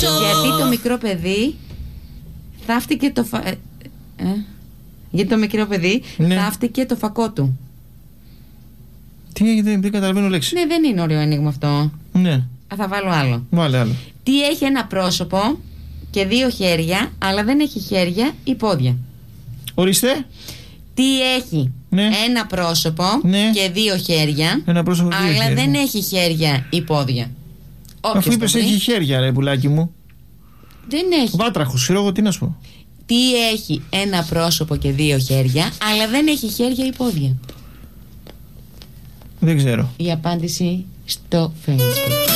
Γιατί το μικρό παιδί θαύτηκε γιατί το μικρό παιδί θαύτηκε το φακό του. Τι, δεν καταλαβαίνω λέξη. Ναι, δεν είναι ωραίο ανοίγμα αυτό. Ναι. Θα βάλω άλλο. Βάλε άλλο. Τι έχει ένα πρόσωπο και 2 χέρια, αλλά δεν έχει χέρια ή πόδια. Ορίστε. Τι έχει ένα πρόσωπο και 2 χέρια, ένα πρόσωπο, αλλά χέρια. δεν έχει χέρια ή πόδια. Αφού είπες έχει χέρια, ρε πουλάκι μου. Δεν έχει. Βάτραχος, ξέρω εγώ τι να σου πω. Τι έχει ένα πρόσωπο και 2 χέρια, αλλά δεν έχει χέρια ή πόδια. Δεν ξέρω. Η απάντηση στο Facebook.